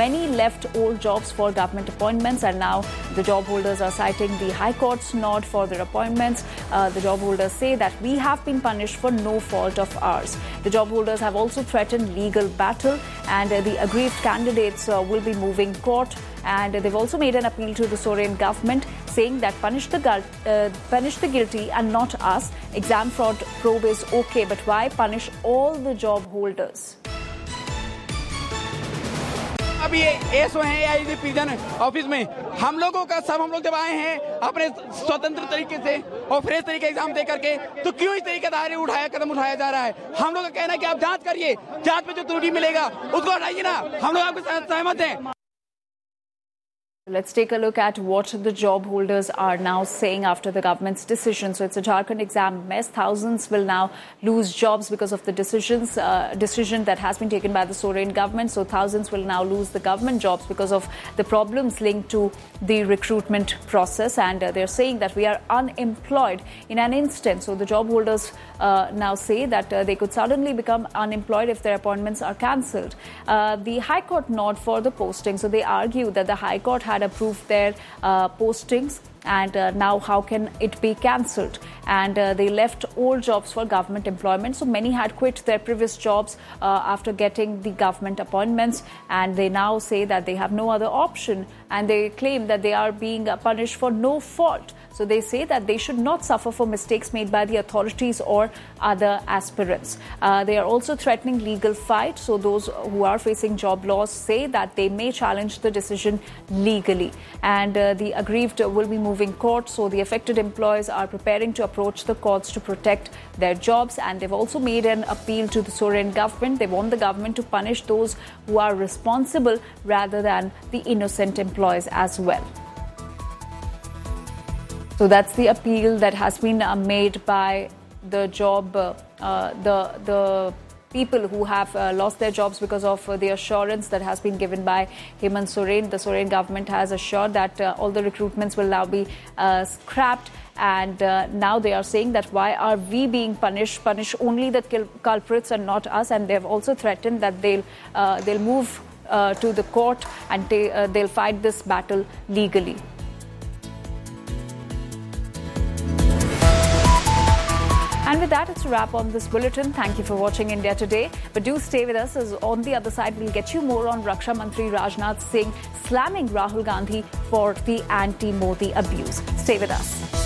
many left old jobs for government appointments, and now the job holders are citing the High Court's nod for their appointments. The job holders say that we have been punished for no fault of ours. The job holders have also threatened legal battle, and the aggrieved candidates will be moving court. And they've also made an appeal to the Soren government, saying that punish the guilty and not us. Exam fraud probe is okay, but why punish all the job holders? अभी SO हैं ID prison office में हम लोग जब आए हैं अपने स्वतंत्र तरीके से और फ्रेश तरीके एग्जाम दे करके, तो क्यों इस तरीके से कदम उठाया जा रहा है? हम लोग का कहना है कि आप जांच करिए, जांच में जो त्रुटि मिलेगा उसको हटाइए ना। हम लोग आपके साथ सहमत हैं। Let's take a look at what the job holders are now saying after the government's decision. So it's a Jharkhand exam mess. Thousands will now lose jobs because of the decision that has been taken by the Soren government. So thousands will now lose the government jobs because of the problems linked to the recruitment process. And they're saying that we are unemployed in an instant. So the job holders now say that they could suddenly become unemployed if their appointments are cancelled. The High Court nod for the posting. So they argue that the High Court had approved their postings, and now how can it be cancelled? And they left old jobs for government employment. So many had quit their previous jobs after getting the government appointments, and they now say that they have no other option, and they claim that they are being punished for no fault. So they say that they should not suffer for mistakes made by the authorities or other aspirants. They are also threatening legal fight. So those who are facing job loss say that they may challenge the decision legally. And the aggrieved will be moving court. So the affected employees are preparing to approach the courts to protect their jobs. And they've also made an appeal to the Soren government. They want the government to punish those who are responsible rather than the innocent employees as well. So that's the appeal that has been made by the the people who have lost their jobs because of the assurance that has been given by Hemant Soren. The Soren government has assured that all the recruitments will now be scrapped. And now they are saying that why are we being punished? Punish only the culprits and not us. And they've also threatened that they'll move to the court and they'll fight this battle legally. And with that, it's a wrap on this bulletin. Thank you for watching India Today. But do stay with us, as on the other side, we'll get you more on Raksha Mantri Rajnath Singh slamming Rahul Gandhi for the anti-Modi abuse. Stay with us.